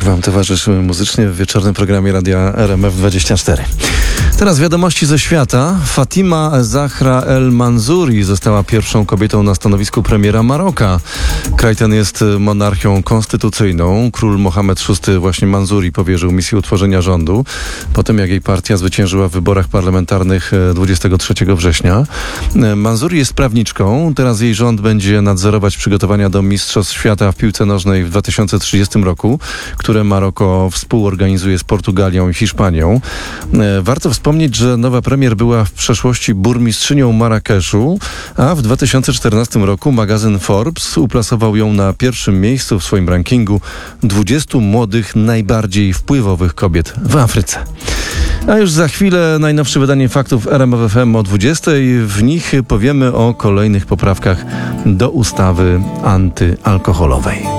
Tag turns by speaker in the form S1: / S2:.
S1: wam towarzyszymy muzycznie w wieczornym programie Radia RMF24. Teraz wiadomości ze świata. Fatima Zahra El Manzouri została pierwszą kobietą na stanowisku premiera Maroka. Kraj ten jest monarchią konstytucyjną. Król Mohamed VI właśnie Manzouri powierzył misję utworzenia rządu, po tym jak jej partia zwyciężyła w wyborach parlamentarnych 23 września. Manzouri jest prawniczką. Teraz jej rząd będzie nadzorować przygotowania do Mistrzostw Świata w piłce nożnej w 2030 roku, które Maroko współorganizuje z Portugalią i Hiszpanią. Warto wspomnieć, że nowa premier była w przeszłości burmistrzynią Marrakeszu, a w 2014 roku magazyn Forbes uplasował ją na pierwszym miejscu w swoim rankingu 20 młodych, najbardziej wpływowych kobiet w Afryce. A już za chwilę najnowsze wydanie faktów RMF FM o 20. W nich powiemy o kolejnych poprawkach do ustawy antyalkoholowej.